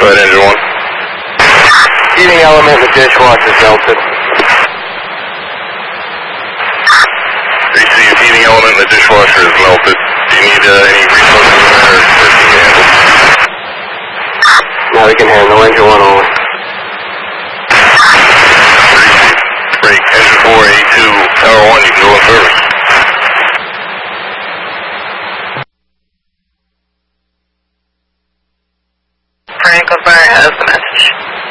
Go ahead, engine 1. Heating element in the dishwasher is melted. Receive, heating element in the dishwasher is melted. Do you need any resources in there, or can you handle? No, we can handle engine 1 only. Break, engine 4, A2, tower 1, you can go in service.